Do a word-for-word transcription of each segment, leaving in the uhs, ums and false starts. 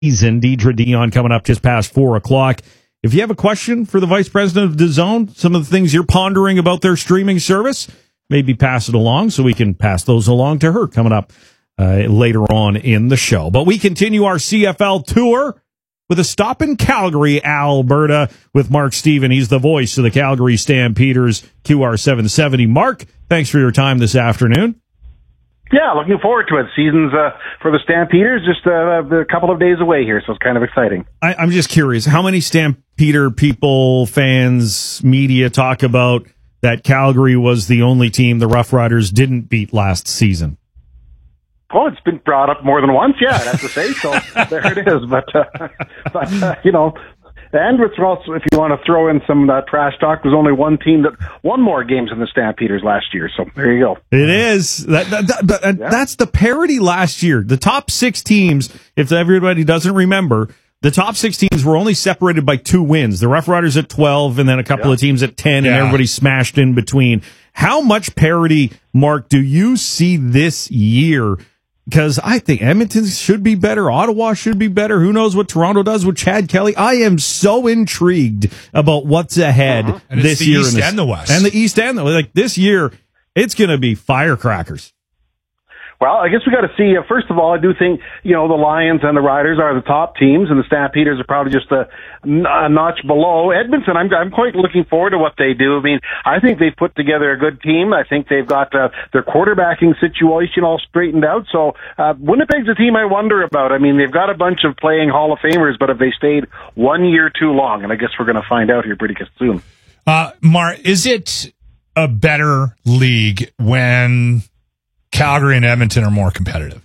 season. Deidre Dion coming up just past four o'clock. If you have a question for the Vice President of DAZN, some of the things you're pondering about their streaming service, maybe pass it along so we can pass those along to her coming up uh, later on in the show. But we continue our C F L tour with a stop in Calgary, Alberta, with Mark Stephen. He's the voice of the Calgary Stampeders, Q R seven seventy. Mark, thanks for your time this afternoon. Yeah, looking forward to it. Season's uh, for the Stampeders just uh, a couple of days away here, so it's kind of exciting. I, I'm just curious, how many Stampeder people, fans, media talk about that Calgary was the only team the Rough Riders didn't beat last season? Oh, it's been brought up more than once, yeah, I'd have to say, so there it is. But, uh, but uh, you know, and it's also, if you want to throw in some uh, trash talk, there's only one team that won more games than the Stampeders last year, so there you go. It is. That, that, that, that yeah. That's the parity last year. The top six teams, if everybody doesn't remember, the top six teams were only separated by two wins. The Rough Riders at twelve, and then a couple yeah. of teams at ten, yeah. and everybody smashed in between. How much parity, Mark, do you see this year? Because I think Edmonton should be better. Ottawa should be better. Who knows what Toronto does with Chad Kelly? I am so intrigued about what's ahead uh-huh. and this it's the year. East in the, and the West. And the East and the Like this year, it's going to be firecrackers. Well, I guess we got to see. Uh, first of all, I do think, you know, the Lions and the Riders are the top teams, and the Stampeders are probably just a, a notch below. Edmonton, I'm, I'm quite looking forward to what they do. I mean, I think they've put together a good team. I think they've got uh, their quarterbacking situation all straightened out. So uh, Winnipeg's a team I wonder about. I mean, they've got a bunch of playing Hall of Famers, but have they stayed one year too long? And I guess we're going to find out here pretty soon. Uh, Mar, is it a better league when Calgary and Edmonton are more competitive?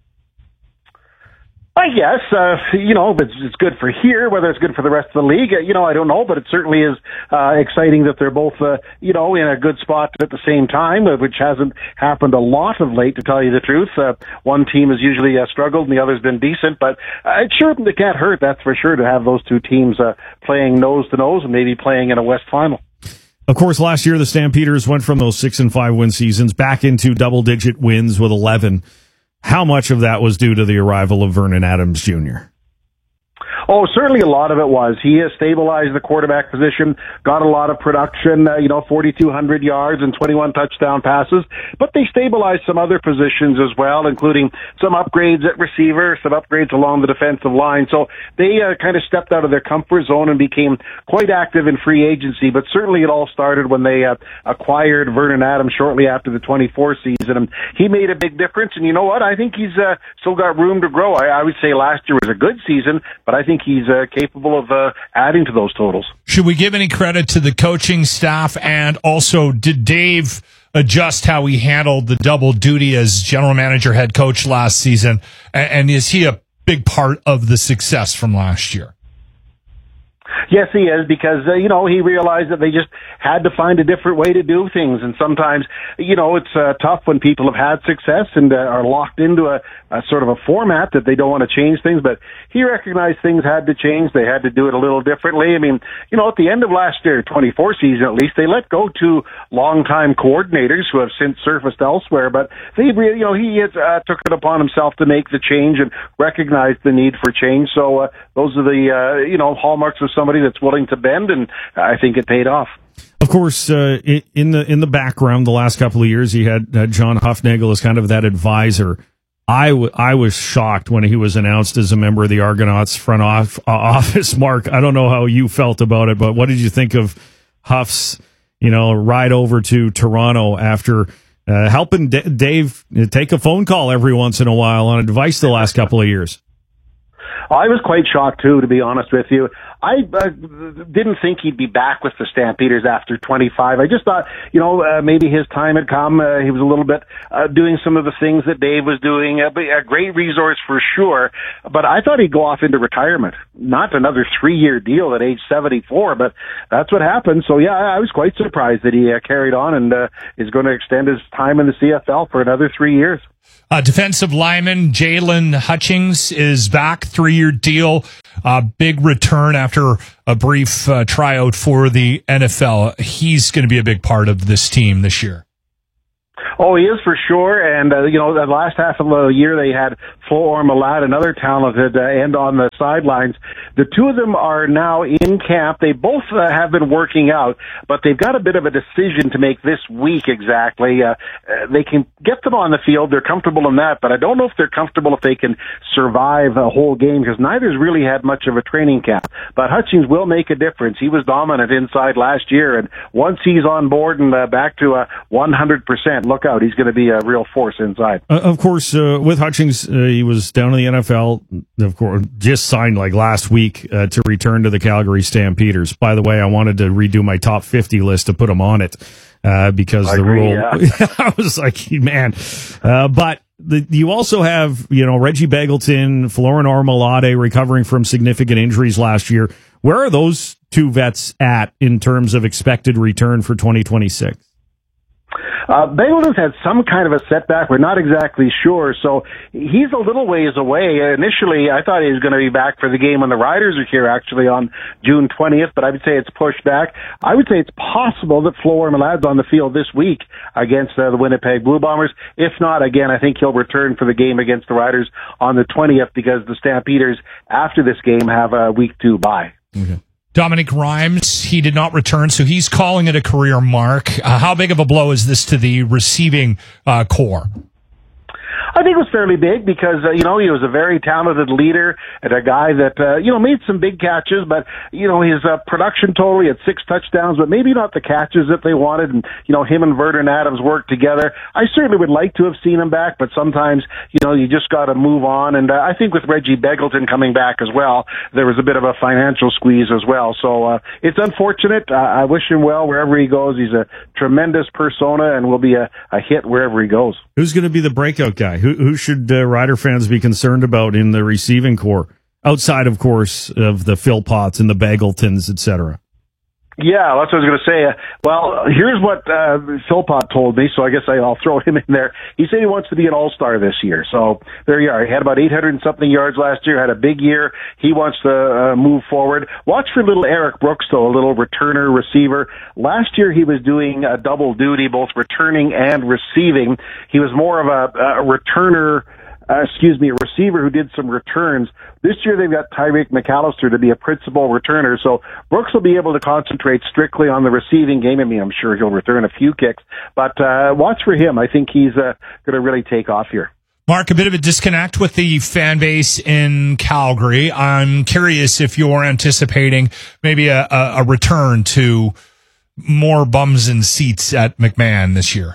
I guess, uh, you know, it's, it's good for here. Whether it's good for the rest of the league, uh, you know, I don't know, but it certainly is uh, exciting that they're both, uh, you know, in a good spot at the same time, uh, which hasn't happened a lot of late, to tell you the truth. Uh, one team has usually uh, struggled and the other's been decent, but uh, it sure it can't hurt, that's for sure, to have those two teams uh, playing nose to nose and maybe playing in a West final. Of course, last year the Stampeders went from those six and five win seasons back into double digit wins with eleven. How much of that was due to the arrival of Vernon Adams Junior? Oh, certainly a lot of it was. He has stabilized the quarterback position, got a lot of production, uh, you know, forty-two hundred yards and twenty-one touchdown passes, but they stabilized some other positions as well, including some upgrades at receiver, some upgrades along the defensive line. So they uh, kind of stepped out of their comfort zone and became quite active in free agency, but certainly it all started when they uh, acquired Vernon Adams shortly after the twenty-four season, and he made a big difference. And you know what? I think he's uh, still got room to grow. I, I would say last year was a good season, but I think he's uh, capable of uh, adding to those totals. Should we give any credit to the coaching staff? And also, did Dave adjust how he handled the double duty as general manager, head coach last season? And, and is he a big part of the success from last year? Yes, he is, because, uh, you know, he realized that they just had to find a different way to do things. And sometimes, you know, it's uh, tough when people have had success and uh, are locked into a, a sort of a format that they don't want to change things. But he recognized things had to change. They had to do it a little differently. I mean, you know, at the end of last year, twenty-four season at least, they let go two longtime coordinators who have since surfaced elsewhere. But they really, you know, he has, uh, took it upon himself to make the change and recognized the need for change. So uh, those are the, uh, you know, hallmarks of somebody that's willing to bend, and I think it paid off. Of course, uh, in the in the background, the last couple of years, he had uh, John Hufnagel as kind of that advisor. I, w- I was shocked when he was announced as a member of the Argonauts front off- uh, office. Mark, I don't know how you felt about it, but what did you think of Huff's, you know, ride over to Toronto after uh, helping D- Dave take a phone call every once in a while on advice the last couple of years? I was quite shocked, too, to be honest with you. I uh, didn't think he'd be back with the Stampeders after twenty-five. I just thought, you know, uh, maybe his time had come. Uh, he was a little bit uh, doing some of the things that Dave was doing. Uh, a great resource for sure. But I thought he'd go off into retirement. Not another three-year deal at age seventy-four, but that's what happened. So, yeah, I was quite surprised that he uh, carried on and uh, is going to extend his time in the C F L for another three years. Uh, defensive lineman Jalen Hutchings is back, three-year deal, uh, big return after a brief uh, tryout for the N F L. He's going to be a big part of this team this year. Oh, he is for sure. And, uh, you know, the last half of the year they had Flo Ormalat, another talented uh, end on the sidelines. The two of them are now in camp. They both uh, have been working out, but they've got a bit of a decision to make this week exactly. Uh, uh, they can get them on the field. They're comfortable in that, but I don't know if they're comfortable if they can survive a whole game because neither's really had much of a training camp. But Hutchings will make a difference. He was dominant inside last year, and once he's on board and uh, back to a one hundred percent, look out. He's going to be a real force inside. Uh, of course, uh, with Hutchings, uh, he was down in the N F L, of course, just signed like last week uh, to return to the Calgary Stampeders. By the way, I wanted to redo my top fifty list to put him on it uh, because I the agree, rule, yeah. I was like, man, uh, but the, you also have, you know, Reggie Begelton, Florin Ormalat recovering from significant injuries last year. Where are those two vets at in terms of expected return for twenty twenty-six? Uh, Begelton's had some kind of a setback. We're not exactly sure. So he's a little ways away. Initially, I thought he was going to be back for the game when the Riders are here, actually, on June twentieth, but I would say it's pushed back. I would say it's possible that Flo Ormalat's on the field this week against uh, the Winnipeg Blue Bombers. If not, again, I think he'll return for the game against the Riders on the twentieth because the Stampeders, after this game, have a week two bye. Okay. Dominic Rhymes, he did not return, so he's calling it a career mark. Uh, how big of a blow is this to the receiving uh, core? I think it was fairly big because, uh, you know, he was a very talented leader and a guy that, uh, you know, made some big catches, but, you know, his uh, production total, he had six touchdowns, but maybe not the catches that they wanted. And, you know, him and Vernon Adams worked together. I certainly would like to have seen him back, but sometimes, you know, you just got to move on. And uh, I think with Reggie Begelton coming back as well, there was a bit of a financial squeeze as well. So uh, it's unfortunate. Uh, I wish him well wherever he goes. He's a tremendous persona and will be a, a hit wherever he goes. Who's going to be the breakout guy? Who, who should uh, Rider fans be concerned about in the receiving core, outside, of course, of the Philpotts and the Begeltons, et cetera? Yeah, that's what I was going to say. Uh, well, here's what uh, Philpott told me, so I guess I'll throw him in there. He said he wants to be an all-star this year. So there you are. He had about eight hundred and something yards last year, had a big year. He wants to uh, move forward. Watch for little Eric Brooks, though, a little returner receiver. Last year he was doing a double duty, both returning and receiving. He was more of a, a returner Uh, excuse me, a receiver who did some returns. This year they've got Tyreek McAllister to be a principal returner, so Brooks will be able to concentrate strictly on the receiving game. I mean, I'm sure he'll return a few kicks, but uh, watch for him. I think he's uh, going to really take off here. Mark, a bit of a disconnect with the fan base in Calgary. I'm curious if you're anticipating maybe a, a, a return to more bums and seats at McMahon this year.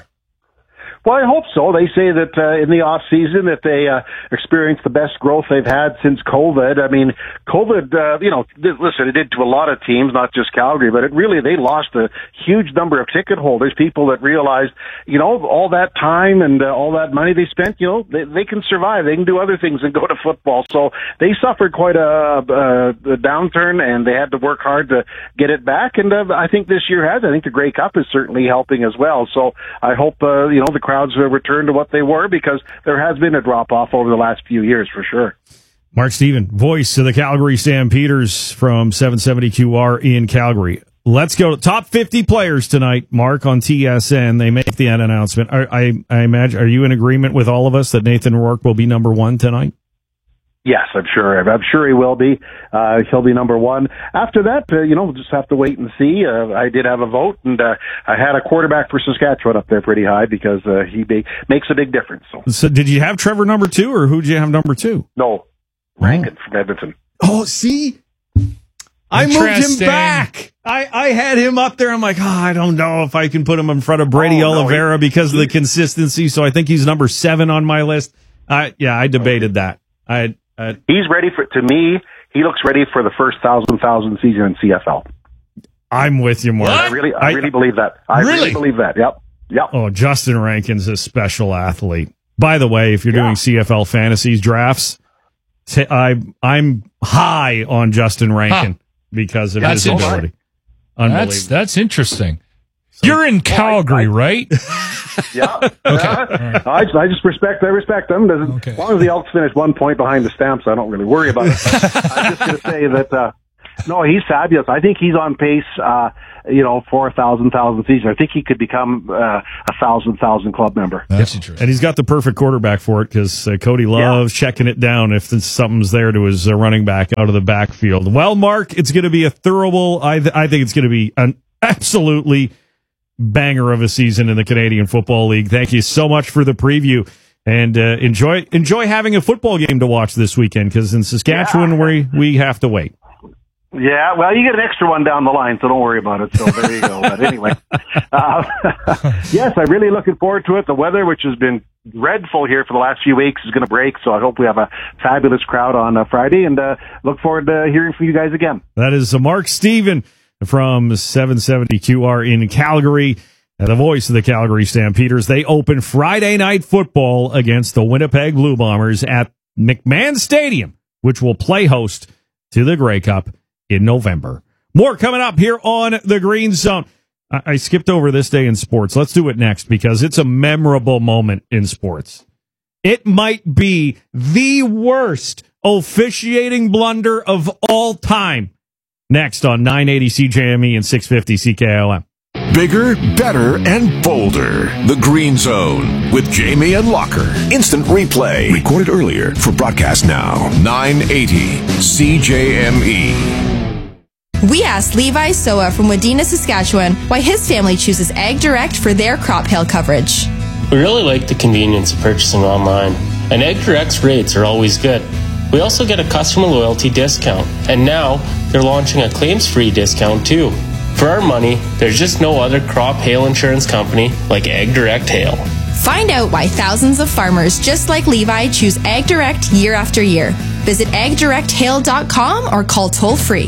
Well, I hope so. They say that uh, in the off season that they uh, experienced the best growth they've had since COVID. I mean, COVID, uh, you know, th- listen, it did to a lot of teams, not just Calgary, but it really, they lost a huge number of ticket holders, people that realized, you know, all that time and uh, all that money they spent, you know, they, they can survive. They can do other things than go to football. So they suffered quite a, a, a downturn, and they had to work hard to get it back. And uh, I think this year has. I think the Grey Cup is certainly helping as well. So I hope, uh, you know, the crowd crowds return to what they were, because there has been a drop-off over the last few years, for sure. Mark Stephen, voice of the Calgary Stampeders from seven seventy Q R in Calgary. Let's go to top fifty players tonight, Mark, on T S N. They make the end announcement. I, I, I imagine, are you in agreement with all of us that Nathan Rourke will be number one tonight? Yes, I'm sure. I'm sure he will be. Uh, he'll be number one. After that, uh, you know, we'll just have to wait and see. Uh, I did have a vote, and uh, I had a quarterback for Saskatchewan up there pretty high, because uh, he be, makes a big difference. So. so did you have Trevor number two, or who did you have number two? No, Rankin oh. from Edmonton. Oh, see? I moved him back. I, I had him up there. I'm like, oh, I don't know if I can put him in front of Brady oh, Oliveira no, he, because of the consistency. So I think he's number seven on my list. I, yeah, I debated that. I, I he's ready for. To me, he looks ready for the first thousand thousand season in C F L. I'm with you, Mark. I really, I, I really believe that. I really? really believe that. Yep, yep. Oh, Justin Rankin's a special athlete. By the way, if you're yeah. doing C F L fantasies drafts, t- I, I'm high on Justin Rankin. Huh. Because of that's his ability. Unbelievable. That's, that's interesting. So, You're in Calgary, I, I, right? Yeah. Okay. Yeah. I, I just respect, I respect them. Okay. As long as the Elks finish one point behind the Stamps, I don't really worry about it. I'm just going to say that, uh, no, he's fabulous. I think he's on pace. Uh, you know, for a thousand thousand season. I think he could become uh, a thousand thousand club member. That's yep. interesting. And he's got the perfect quarterback for it because uh, Cody loves yeah. checking it down if something's there to his uh, running back out of the backfield. Well, Mark, it's going to be a thorough. I, th- I think it's going to be an absolutely banger of a season in the Canadian Football League. Thank you so much for the preview. And uh, enjoy enjoy having a football game to watch this weekend because in Saskatchewan yeah. we we have to wait. Yeah, well, you get an extra one down the line, so don't worry about it. So there you go. But anyway, uh, yes, I'm really looking forward to it. The weather, which has been dreadful here for the last few weeks, is going to break. So I hope we have a fabulous crowd on uh, Friday, and uh, look forward to hearing from you guys again. That is uh, Mark Stephen from seven seventy Q R in Calgary. And the voice of the Calgary Stampeders. They open Friday night football against the Winnipeg Blue Bombers at McMahon Stadium, which will play host to the Grey Cup in November. More coming up here on the Green Zone. I, I skipped over this day in sports. Let's do it next because it's a memorable moment in sports. It might be the worst officiating blunder of all time. Next on nine eighty C J M E and six fifty C K L M. Bigger, better, and bolder. The Green Zone with Jamie and Locker. Instant replay. Recorded earlier for broadcast now. nine eighty C J M E. We asked Levi Soa from Wadena, Saskatchewan, why his family chooses Ag Direct for their crop hail coverage. We really like the convenience of purchasing online, and Ag Direct's rates are always good. We also get a customer loyalty discount, and now they're launching a claims-free discount too. For our money, there's just no other crop hail insurance company like Ag Direct Hail. Find out why thousands of farmers just like Levi choose Ag Direct year after year. Visit ag direct hail dot com or call toll-free.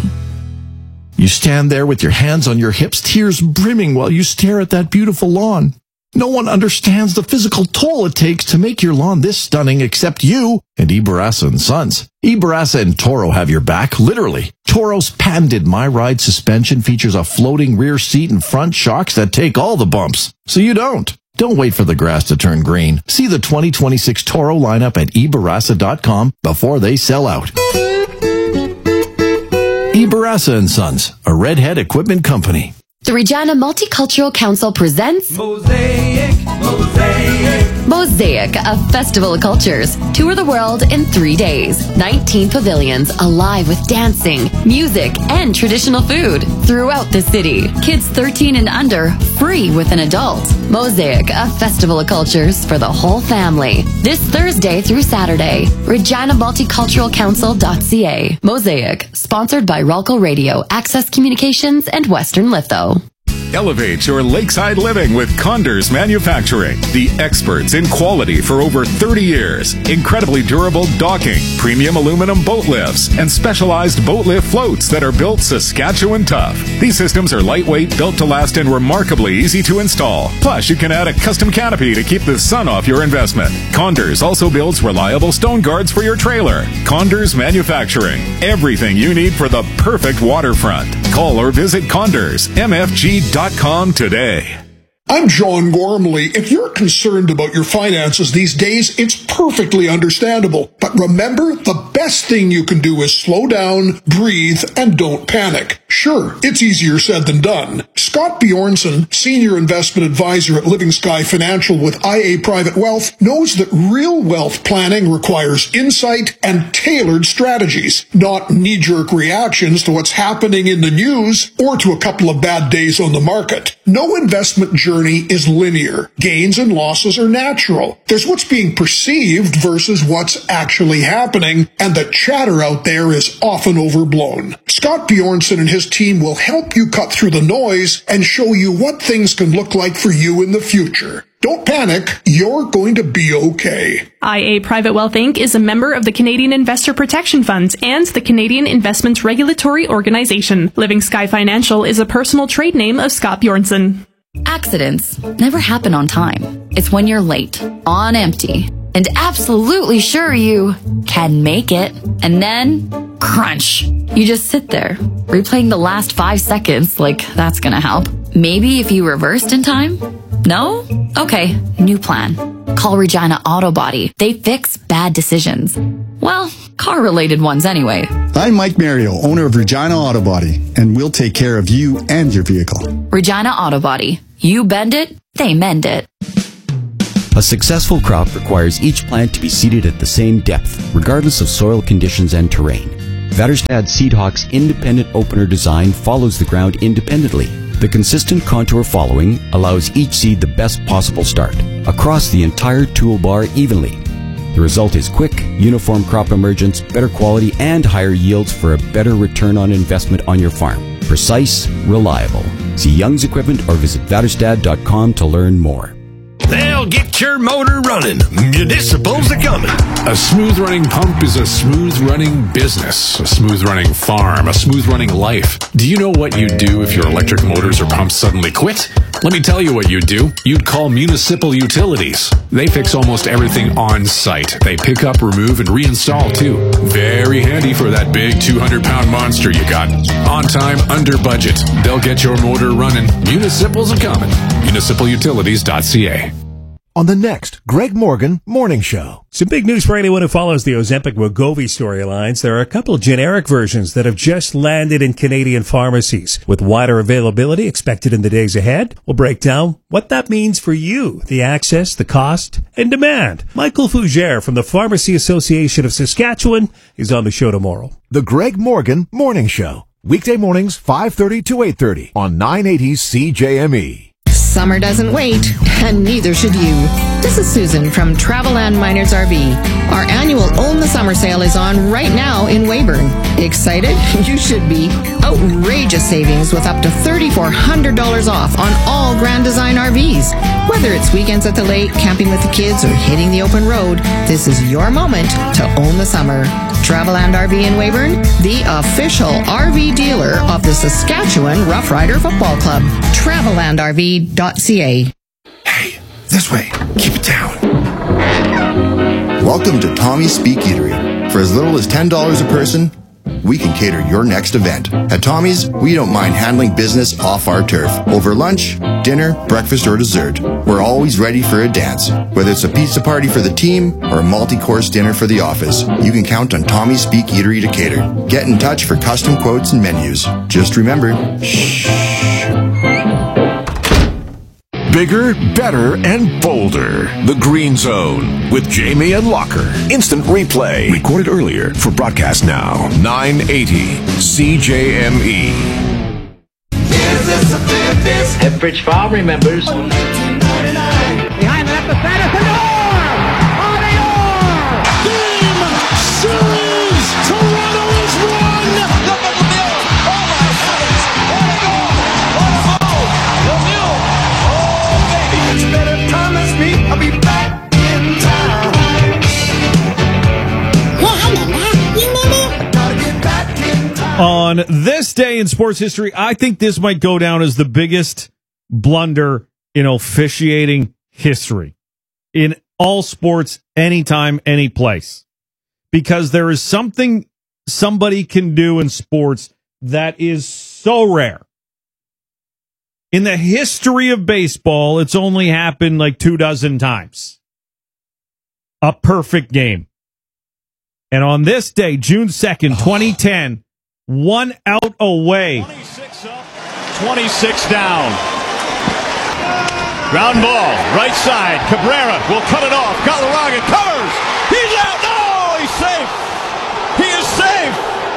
You stand there with your hands on your hips, tears brimming while you stare at that beautiful lawn. No one understands the physical toll it takes to make your lawn this stunning except you and Ibarasa and Sons. Ibarasa and Toro have your back, literally. Toro's patented My Ride suspension features a floating rear seat and front shocks that take all the bumps, so you don't. Don't wait for the grass to turn green. See the twenty twenty-six Toro lineup at ibarasa dot com before they sell out. Ibarasa and Sons, a Redhead equipment company. The Regina Multicultural Council presents Mosaic, Mosaic. Mosaic, a festival of cultures. Tour the world in three days. nineteen pavilions alive with dancing, music, and traditional food throughout the city. Kids thirteen and under, free with an adult. Mosaic, a festival of cultures for the whole family. This Thursday through Saturday. Regina Multicultural Council dot c a. Mosaic, sponsored by Ralco Radio, Access Communications, and Western Litho. Elevate your lakeside living with Condors Manufacturing, the experts in quality for over thirty years. Incredibly durable docking, premium aluminum boat lifts, and specialized boat lift floats that are built Saskatchewan tough. These systems are lightweight, built to last, and remarkably easy to install. Plus, you can add a custom canopy to keep the sun off your investment. Condors also builds reliable stone guards for your trailer. Condors Manufacturing, everything you need for the perfect waterfront. Call or visit condors m f g dot com today. I'm John Gormley. If you're concerned about your finances these days, it's perfectly understandable. But remember, the best thing you can do is slow down, breathe, and don't panic. Sure, it's easier said than done. Scott Bjornson, Senior Investment Advisor at Living Sky Financial with I A Private Wealth, knows that real wealth planning requires insight and tailored strategies, not knee-jerk reactions to what's happening in the news or to a couple of bad days on the market. No investment journey is linear. Gains and losses are natural. There's what's being perceived versus what's actually happening, and the chatter out there is often overblown. Scott Bjornson and his team will help you cut through the noise and show you what things can look like for you in the future. Don't panic. You're going to be okay. I A Private Wealth Incorporated is a member of the Canadian Investor Protection Funds and the Canadian Investments Regulatory Organization. Living Sky Financial is a personal trade name of Scott Bjornson. Accidents never happen on time. It's when you're late, on empty, and absolutely sure you can make it. And then, crunch. You just sit there, replaying the last five seconds like that's gonna help. Maybe if you reversed in time? No? Okay, new plan. Call Regina Auto Body. They fix bad decisions. Well, car-related ones anyway. I'm Mike Mario, owner of Regina Auto Body, and we'll take care of you and your vehicle. Regina Auto Body. You bend it, they mend it. A successful crop requires each plant to be seeded at the same depth, regardless of soil conditions and terrain. Väderstad Seedhawk's independent opener design follows the ground independently. The consistent contour following allows each seed the best possible start, across the entire toolbar evenly. The result is quick, uniform crop emergence, better quality, and higher yields for a better return on investment on your farm. Precise, reliable. See Young's Equipment or visit Väderstad dot com to learn more. They'll get your motor running. Municipals are coming. A smooth running pump is a smooth running business, a smooth running farm, a smooth running life. Do you know what you'd do if your electric motors or pumps suddenly quit? Let me tell you what you'd do. You'd call Municipal Utilities. They fix almost everything on site. They pick up, remove, and reinstall too. Very handy for that big two hundred pound monster you got. On time, under budget. They'll get your motor running. Municipals are coming. municipal utilities dot c a. On the next Greg Morgan Morning Show. Some big news for anyone who follows the Ozempic-Wegovy storylines. There are a couple generic versions that have just landed in Canadian pharmacies. With wider availability expected in the days ahead, we'll break down what that means for you, the access, the cost, and demand. Michael Fougere from the Pharmacy Association of Saskatchewan is on the show tomorrow. The Greg Morgan Morning Show. Weekday mornings, five thirty to eight thirty on nine eighty C J M E. Summer doesn't wait, and neither should you. This is Susan from Traveland Miners R V. Our annual Own the Summer sale is on right now in Weyburn. Excited? You should be. Outrageous savings with up to three thousand four hundred dollars off on all Grand Design R Vs. Whether it's weekends at the lake, camping with the kids, or hitting the open road, this is your moment to own the summer. Traveland R V in Weyburn, the official R V dealer of the Saskatchewan Rough Rider Football Club. Traveland R V dot c a. Hey, this way. Keep it down. Welcome to Tommy's Speak Eatery. For as little as ten dollars a person, we can cater your next event. At Tommy's, we don't mind handling business off our turf. Over lunch, dinner, breakfast, or dessert, we're always ready for a dance. Whether it's a pizza party for the team or a multi-course dinner for the office, you can count on Tommy's Speak Eatery to cater. Get in touch for custom quotes and menus. Just remember, shh. Bigger, better, and bolder. The Green Zone with Jamie and Locker. Instant replay. Recorded earlier for broadcast now. nine eighty C J M E. Epbridge Farm remembers. Behind the left of center, Fedor! On the oar! Game series! Toronto is won! Look at the mill! Oh my goodness! What a goal! What a goal! The mill! Oh baby, it's better promise me I'll be back in time. On this day in sports history, I think this might go down as the biggest blunder in officiating history in all sports, anytime, any place. Because there is something somebody can do in sports that is so rare. In the history of baseball, it's only happened like two dozen times. A perfect game. And on this day, June second, twenty ten, one out away. twenty-six up, twenty-six down. Ground ball, right side. Cabrera will cut it off. Galarraga covers. He's out. No, he's safe. He is safe.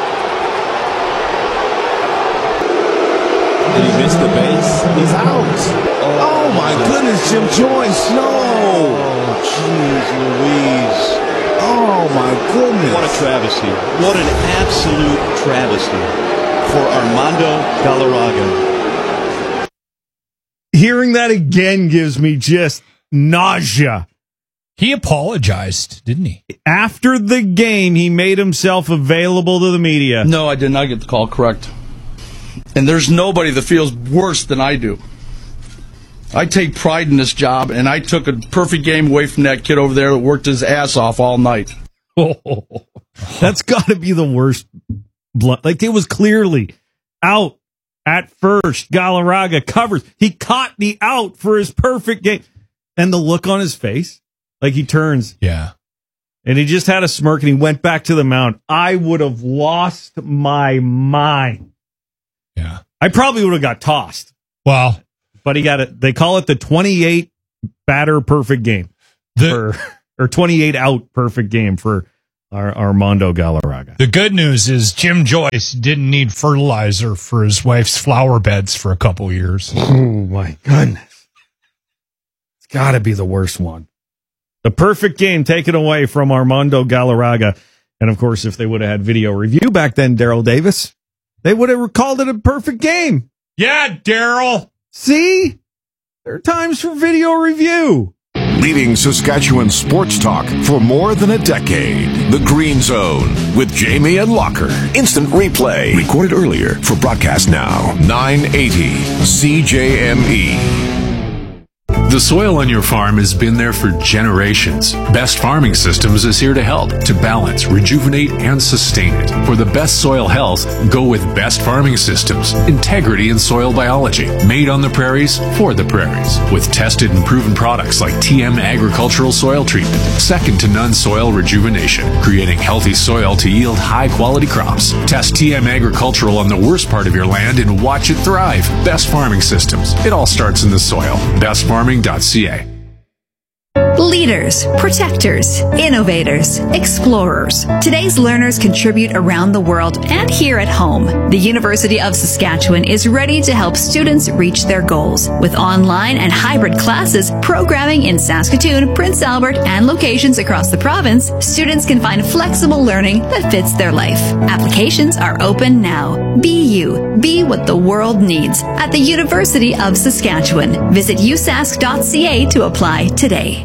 Did he miss the base? He's out. Oh, oh my goodness, Jim Joyce. No. Oh, jeez Louise. Oh, my goodness. What a travesty. What an absolute travesty for Armando Galarraga. Hearing that again gives me just nausea. He apologized, didn't he? After the game, he made himself available to the media. No, I did not get the call correct. And there's nobody that feels worse than I do. I take pride in this job, and I took a perfect game away from that kid over there that worked his ass off all night. Oh, that's got to be the worst. Blunt. Like, it was clearly out at first. Galarraga covers. He caught the out for his perfect game. And the look on his face. Like he turns. Yeah. And he just had a smirk and he went back to the mound. I would have lost my mind. Yeah. I probably would have got tossed. Well, but he got it. They call it the twenty-eight batter perfect game. The, for, or twenty-eight out perfect game for our Armando Galarraga. The good news is Jim Joyce didn't need fertilizer for his wife's flower beds for a couple years. Oh, my goodness. It's got to be the worst one. The perfect game taken away from Armando Galarraga. And, of course, if they would have had video review back then, Daryl Davis, they would have called it a perfect game. Yeah, Daryl. See? There are times for video review. Leading Saskatchewan sports talk for more than a decade. The Green Zone with Jamie and Locker. Instant replay. Recorded earlier for broadcast now. nine eighty C J M E. The soil on your farm has been there for generations. Best Farming Systems is here to help, to balance, rejuvenate, and sustain it. For the best soil health, go with Best Farming Systems. Integrity in soil biology. Made on the prairies, for the prairies. With tested and proven products like T M Agricultural Soil Treatment. Second to none soil rejuvenation. Creating healthy soil to yield high-quality crops. Test T M Agricultural on the worst part of your land and watch it thrive. Best Farming Systems. It all starts in the soil. Best Farming dot C A. Leaders, protectors, innovators, explorers. Today's learners contribute around the world and here at home. The University of Saskatchewan is ready to help students reach their goals. With online and hybrid classes, programming in Saskatoon, Prince Albert, and locations across the province, students can find flexible learning that fits their life. Applications are open now. Be you. Be what the world needs at the University of Saskatchewan. Visit u sask dot c a to apply today.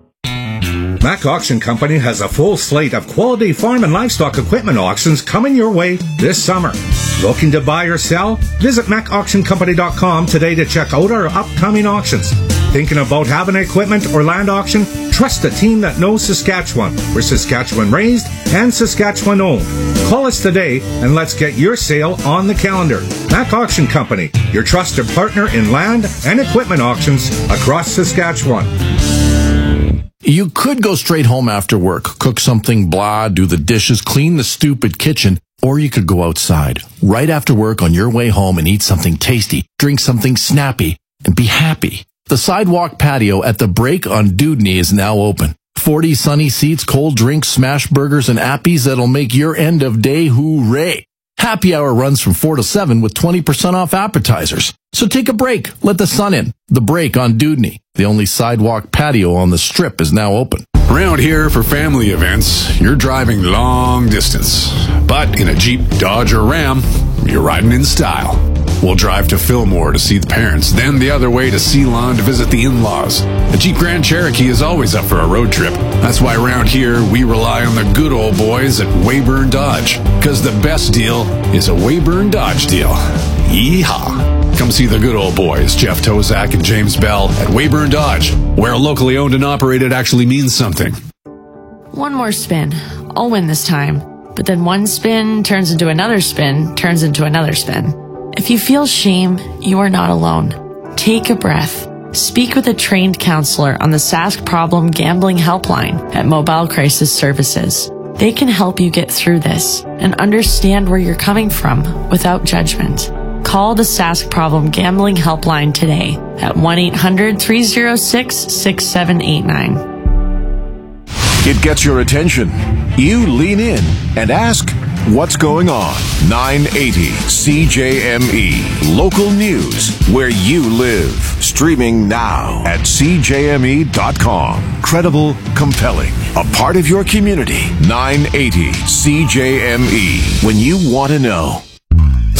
Mac Auction Company has a full slate of quality farm and livestock equipment auctions coming your way this summer. Looking to buy or sell? Visit mac auction company dot com today to check out our upcoming auctions. Thinking about having an equipment or land auction? Trust the team that knows Saskatchewan. We're Saskatchewan raised and Saskatchewan owned. Call us today and let's get your sale on the calendar. Mac Auction Company, your trusted partner in land and equipment auctions across Saskatchewan. You could go straight home after work, cook something blah, do the dishes, clean the stupid kitchen, or you could go outside right after work on your way home and eat something tasty, drink something snappy, and be happy. The sidewalk patio at the Break on Dewdney is now open. forty sunny seats, cold drinks, smash burgers, and appies that'll make your end of day hooray. Happy hour runs from four to seven with twenty percent off appetizers. So take a break. Let the sun in. The Break on Dewdney. The only sidewalk patio on the Strip is now open. Around here for family events, you're driving long distance. But in a Jeep, Dodge, or Ram, you're riding in style. We'll drive to Fillmore to see the parents, then the other way to Ceylon to visit the in-laws. A Jeep Grand Cherokee is always up for a road trip. That's why around here, we rely on the good old boys at Weyburn Dodge. Because the best deal is a Weyburn Dodge deal. Yeehaw! Come see the good old boys, Jeff Tozak and James Bell, at Weyburn Dodge, where locally owned and operated actually means something. One more spin. I'll win this time. But then one spin turns into another spin, turns into another spin. If you feel shame, you are not alone. Take a breath. Speak with a trained counselor on the Sask Problem Gambling Helpline at Mobile Crisis Services. They can help you get through this and understand where you're coming from without judgment. Call the Sask Problem Gambling Helpline today at one eight hundred three oh six six seven eight nine. It gets your attention. You lean in and ask, what's going on? nine eighty C J M E. Local news where you live. Streaming now at c j m e dot com. Credible, compelling. A part of your community. nine eighty C J M E. When you want to know.